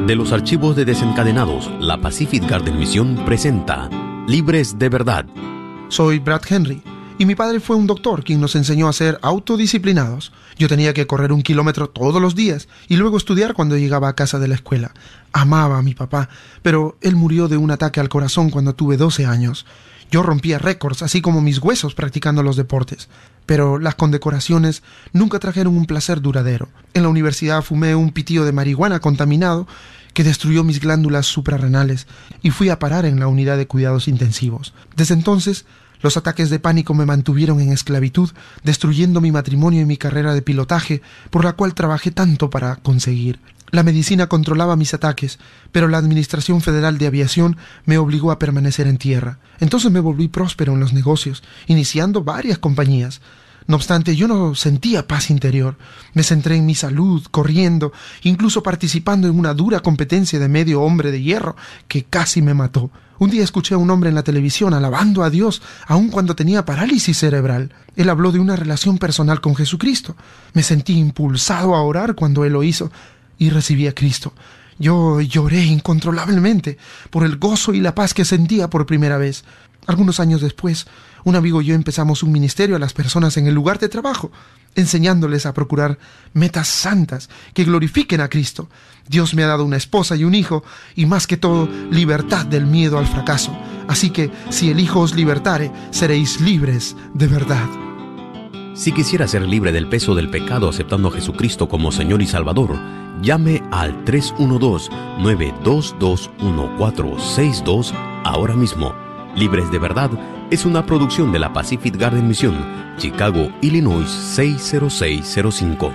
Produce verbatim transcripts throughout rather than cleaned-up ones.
De los archivos de Desencadenados, la Pacific Garden Mission presenta Libres de Verdad. Soy Brad Henry, y mi padre fue un doctor quien nos enseñó a ser autodisciplinados. Yo tenía que correr un kilómetro todos los días y luego estudiar cuando llegaba a casa de la escuela. Amaba a mi papá, pero él murió de un ataque al corazón cuando tuve doce años. Yo rompía récords, así como mis huesos practicando los deportes. Pero las condecoraciones nunca trajeron un placer duradero. En la universidad fumé un pitillo de marihuana contaminado que destruyó mis glándulas suprarrenales y fui a parar en la unidad de cuidados intensivos. Desde entonces, los ataques de pánico me mantuvieron en esclavitud, destruyendo mi matrimonio y mi carrera de pilotaje, por la cual trabajé tanto para conseguir. La medicina controlaba mis ataques, pero la Administración Federal de Aviación me obligó a permanecer en tierra. Entonces me volví próspero en los negocios, iniciando varias compañías. No obstante, yo no sentía paz interior. Me centré en mi salud, corriendo, incluso participando en una dura competencia de medio hombre de hierro que casi me mató. Un día escuché a un hombre en la televisión alabando a Dios, aun cuando tenía parálisis cerebral. Él habló de una relación personal con Jesucristo. Me sentí impulsado a orar cuando él lo hizo y recibí a Cristo. Yo lloré incontrolablemente por el gozo y la paz que sentía por primera vez. Algunos años después, un amigo y yo empezamos un ministerio a las personas en el lugar de trabajo, enseñándoles a procurar metas santas que glorifiquen a Cristo. Dios me ha dado una esposa y un hijo, y más que todo, libertad del miedo al fracaso. Así que, si el Hijo os libertare, seréis libres de verdad. Si quisiera ser libre del peso del pecado aceptando a Jesucristo como Señor y Salvador, llame al tres uno dos, nueve dos dos, uno cuatro seis dos ahora mismo. Libres de Verdad es una producción de la Pacific Garden Mission, Chicago, Illinois seis cero seis cero cinco.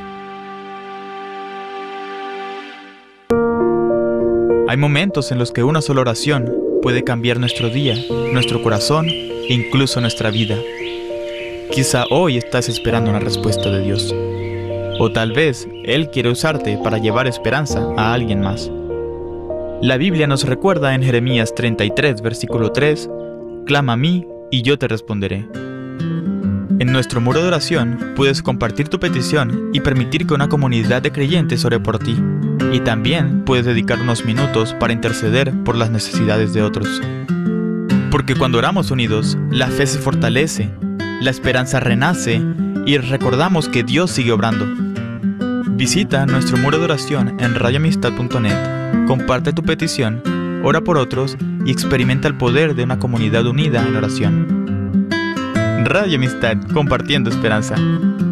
Hay momentos en los que una sola oración puede cambiar nuestro día, nuestro corazón e incluso nuestra vida. Quizá hoy estás esperando una respuesta de Dios. O tal vez Él quiere usarte para llevar esperanza a alguien más. La Biblia nos recuerda en Jeremías treinta y tres, versículo tres, «Clama a mí y yo te responderé». En nuestro muro de oración puedes compartir tu petición y permitir que una comunidad de creyentes ore por ti. Y también puedes dedicar unos minutos para interceder por las necesidades de otros. Porque cuando oramos unidos, la fe se fortalece, la esperanza renace y recordamos que Dios sigue obrando. Visita nuestro muro de oración en radio amistad punto net, comparte tu petición, ora por otros y experimenta el poder de una comunidad unida en oración. Radio Amistad, compartiendo esperanza.